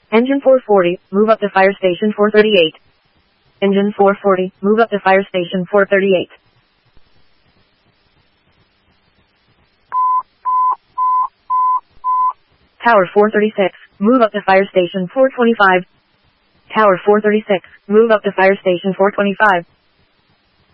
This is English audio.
Engine 440, move up to fire station 438. Engine 440, move up to fire station 438. Tower 436, move up to fire station 425. Tower 436, move up to fire station 425.